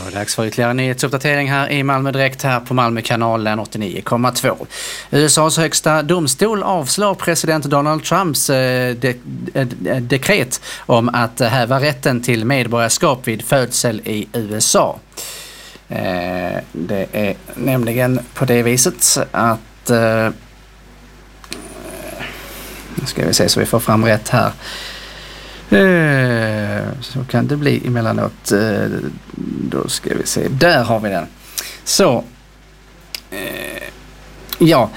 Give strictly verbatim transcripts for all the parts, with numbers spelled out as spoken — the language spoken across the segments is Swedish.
är dags för ytterligare nyhetsuppdatering här i Malmö direkt här på Malmökanalen åttionio komma två. U S A:s högsta domstol avslår president Donald Trumps eh, de, de, dekret om att häva rätten till medborgarskap vid födsel i U S A. Eh, det är nämligen på det viset att eh, nu ska vi se så vi får fram rätt här. Så kan det bli emellanåt. Då ska vi se. Där har vi den. Så. Ja.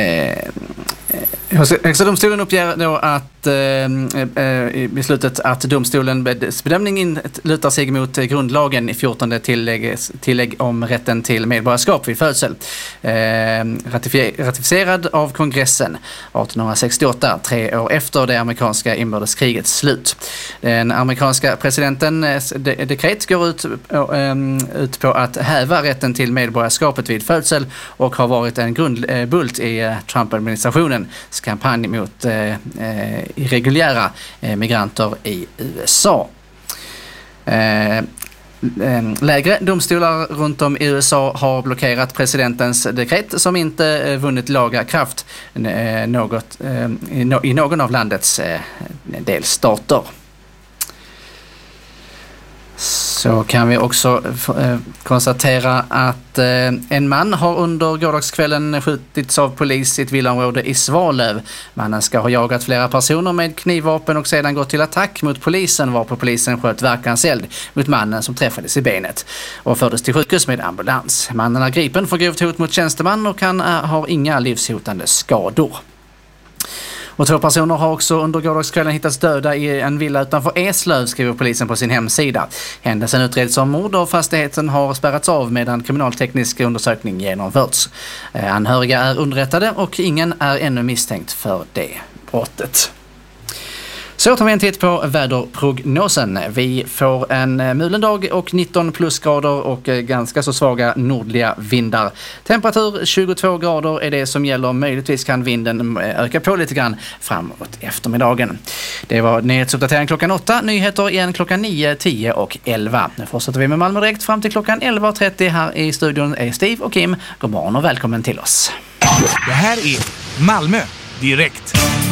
Högsta domstolen uppger då att eh, i beslutet att domstolens bedömning in, lutar sig mot grundlagen i fjortonde tillägg, tillägg om rätten till medborgarskap vid födsel. Eh, ratific- ratificerad av kongressen arton sextioåtta, tre år efter det amerikanska inbördeskrigets slut. Den amerikanska presidentens de- dekret går ut, eh, ut på att häva rätten till medborgarskapet vid födsel och har varit en grundbult i eh, Trump-administrationen kampanj mot eh, irreguljära eh, migranter i U S A. Eh, lägre domstolar runt om i U S A har blockerat presidentens dekret som inte eh, vunnit laga kraft eh, något, eh, i, no- i någon av landets eh, delstater. Så kan vi också eh, konstatera att eh, en man har under gårdagskvällen skjutits av polis i ett villaområde i Svalöv. Mannen ska ha jagat flera personer med knivvapen och sedan gått till attack mot polisen, varpå polisen sköt verkanseld mot mannen som träffades i benet och fördes till sjukhus med ambulans. Mannen är gripen för grovt hot mot tjänsteman och han är, har inga livshotande skador. Och två personer har också under gårdagskvällen hittats döda i en villa utanför Eslöv, skriver polisen på sin hemsida. Händelsen utreds som mord och fastigheten har spärrats av medan kriminalteknisk undersökning genomförts. Eh, anhöriga är underrättade och ingen är ännu misstänkt för det brottet. Så tar vi en titt på väderprognosen. Vi får en mulen dag och nitton plusgrader och ganska så svaga nordliga vindar. Temperatur tjugotvå grader är det som gäller. Möjligtvis kan vinden öka på lite grann framåt eftermiddagen. Det var nyhetsuppdatering klockan åtta. Nyheter igen klockan nio, tio och elva. Nu fortsätter vi med Malmö direkt fram till klockan elva trettio. Här i studion är Steve och Kim. God morgon och välkommen till oss. Det här är Malmö direkt.